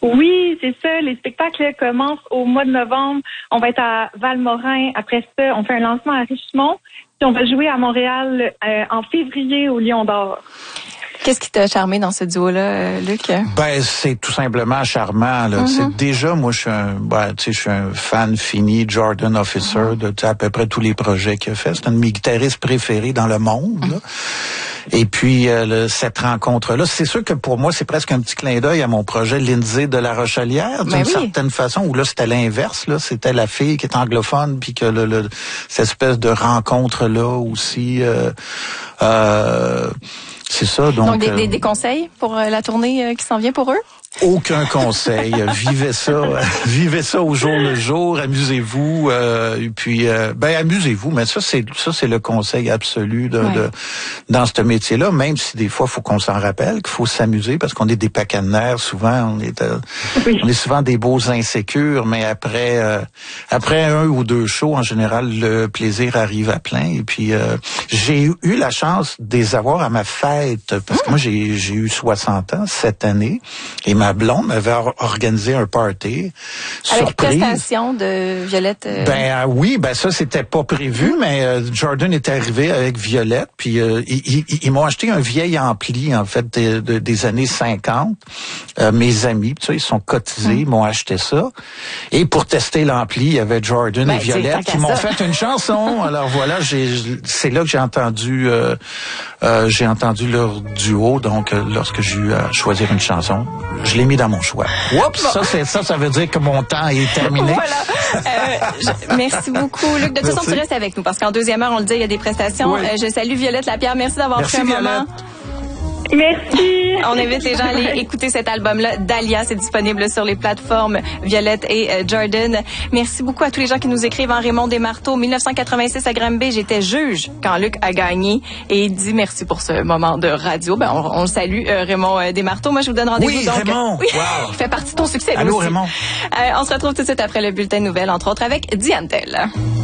Oui, c'est ça. Les spectacles commencent au mois de novembre. On va être à Valmorin. Après ça, on fait un lancement à Richemont. Puis on va jouer à Montréal en février au Lion d'Or. Qu'est-ce qui t'a charmé dans ce duo-là, Luc? Ben, c'est tout simplement charmant, là. C'est déjà, moi, je suis un fan fini de Jordan Officer, de à peu près tous les projets qu'il a fait. C'est un de mes guitaristes préférés dans le monde, là. Et puis, cette rencontre-là, c'est sûr que pour moi, c'est presque un petit clin d'œil à mon projet Lindsay de la Rochelière, d'une certaine façon, où là, c'était l'inverse, là. C'était la fille qui est anglophone, puis que cette espèce de rencontre-là aussi, c'est ça. Donc des conseils pour la tournée qui s'en vient pour eux? Aucun conseil. Vivez ça au jour le jour. Amusez-vous. Et puis, amusez-vous. Mais ça, c'est le conseil absolu dans ce métier-là. Même si des fois, faut qu'on s'en rappelle, qu'il faut s'amuser parce qu'on est des paquets de nerfs. Souvent, on est souvent des beaux insécures. Mais après un ou deux shows, en général, le plaisir arrive à plein. Et puis, j'ai eu la chance de les avoir à ma fête parce que moi, j'ai eu 60 ans cette année. Et ma blonde m'avait organisé un party avec surprise. prestation de Violette. Oui, ça c'était pas prévu, mais Jordan est arrivé avec Violette, puis ils m'ont acheté un vieil ampli en fait des années 50. Mes amis, tu sais, ils sont cotisés, ils m'ont acheté ça. Et pour tester l'ampli, il y avait Jordan et Violette qui m'ont fait une chanson. Alors voilà, c'est là que j'ai entendu leur duo. Donc lorsque j'ai eu à choisir une chanson, je l'ai mis dans mon choix. Oups! Ça veut dire que mon temps est terminé. Voilà. Merci beaucoup, Luc. De toute façon, tu restes avec nous parce qu'en deuxième heure, on le dit, il y a des prestations. Oui. Je salue Violette Lapierre. Merci d'avoir pris un moment. Merci. On invite les gens à aller écouter cet album-là. Dahlia, c'est disponible sur les plateformes Violette et Jordan. Merci beaucoup à tous les gens qui nous écrivent. Raymond Desmarteaux, 1986 à Granby, j'étais juge quand Luc a gagné. Et il dit merci pour ce moment de radio. On le salue, Raymond Desmarteaux. Moi, je vous donne rendez-vous. Oui, Raymond. Oui, wow. Il fait partie de ton succès. Allô, aussi. Raymond. On se retrouve tout de suite après le bulletin de nouvelles, entre autres avec Diane Tell.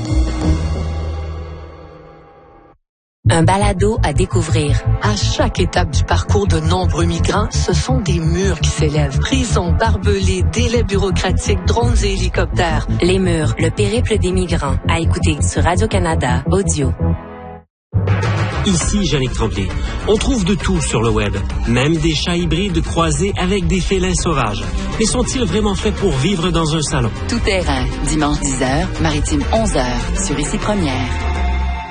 Un balado à découvrir. À chaque étape du parcours de nombreux migrants, ce sont des murs qui s'élèvent. Prisons, barbelés, délais bureaucratiques, drones et hélicoptères. Les murs, le périple des migrants. À écouter sur Radio-Canada Audio. Ici Jannick Tremblay. On trouve de tout sur le web, même des chats hybrides croisés avec des félins sauvages. Mais sont-ils vraiment faits pour vivre dans un salon? Tout terrain, dimanche 10h, maritime 11h, sur Ici Première.